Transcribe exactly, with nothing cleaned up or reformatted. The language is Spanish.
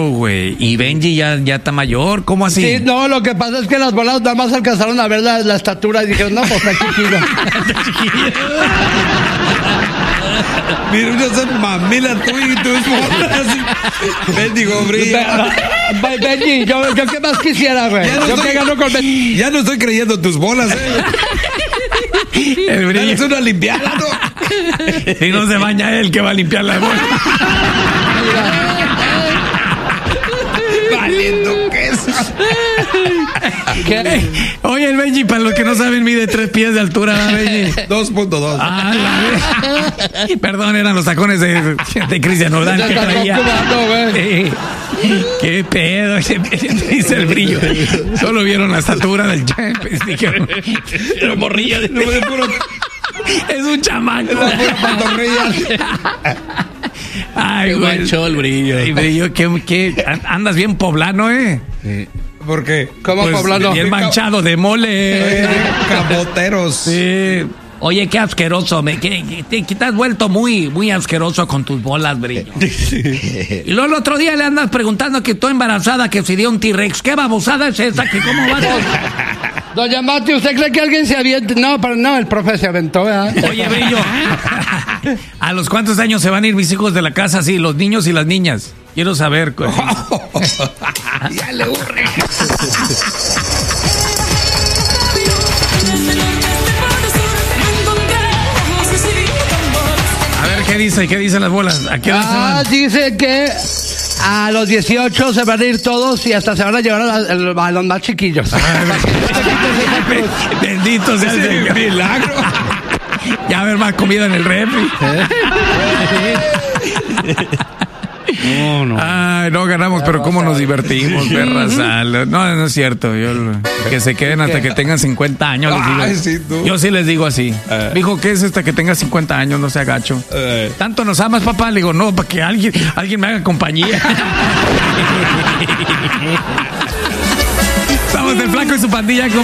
güey. Y Benji ya, ya está mayor, ¿cómo así? Sí, no, lo que pasa es que las bolas nada más alcanzaron a ver la, la estatura y dijeron, no, pues está chiquillo. Está chiquillo. Mira, una son mamila tú y tus bolas. Bendigo brillo. Be- Benji, yo, yo qué más quisiera, güey. Ya no Yo estoy- que gano con Benji. Ya no estoy creyendo en tus bolas, eh. El brillo. Es una limpiada, ¿no? Si no se baña él, que va a limpiar la bola. Valiendo queso. ¿Qué? Oye, el Benji, para los que no saben, mide tres pies de altura, ¿verdad, Benji? dos punto dos. Ah, la vez. Perdón, eran los tacones de, de Cristian Nodal Ya que está traía. cubano, güey. Sí. Qué pedo, dice el brillo. Solo vieron la estatura del Champions. Dijeron, pero morrilla de No, de puro, es un chamaco. la pura pantorrilla. Ay, Qué güey. buen show el brillo. Ay, brillo, ¿qué, qué? Andas bien poblano, ¿eh? ¿Por qué? ¿Cómo Pues, poblano? bien manchado de mole. Caboteros. Sí. Oye, qué asqueroso. Me, que, que te, que te has vuelto muy, muy asqueroso con tus bolas, brillo. Y luego el otro día le andas preguntando que tú embarazada, que si dio un T-Rex. ¿Qué babosada es esa? ¿Que cómo va? Doña Mati, ¿usted cree que alguien se aviente? No, pero no, el profe se aventó, ¿verdad? Oye, brillo. ¿A los cuántos años se van a ir mis hijos de la casa? Sí, los niños y las niñas. Quiero saber. Pues. Ya le urre. A ver, ¿qué dice? ¿Qué dicen las bolas? ¿A qué hora se Ah, van? dice que a los dieciocho se van a ir todos y hasta se van a llevar a, la- a los más chiquillos. Bendito sea el Señor. Milagro. Ya va a haber más comida en el refri. No, no. Ay, no ganamos, pero cómo nos divertimos, perras. No, no es cierto. Yo, que se queden hasta que tengan cincuenta años. les digo. Ay, sí, tú. Yo sí les digo así. Eh. Dijo, ¿qué es hasta que tenga cincuenta años? No sea gacho. Eh. ¿Tanto nos amas, papá? Le digo, no, para que alguien, alguien me haga compañía. Estamos del Flaco y su pandilla.